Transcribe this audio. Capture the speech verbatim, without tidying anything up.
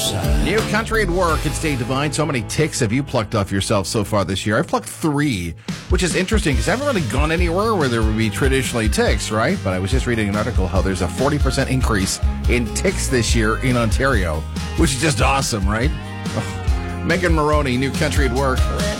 New country at work. It's Dave Devine. So many ticks have you plucked off yourself so far this year? I've plucked three, which is interesting because I haven't really gone anywhere where there would be traditionally ticks, right? But I was just reading an article how there's a forty percent increase in ticks this year in Ontario, which is just awesome, right? Oh. Megan Maroney, New Country at Work.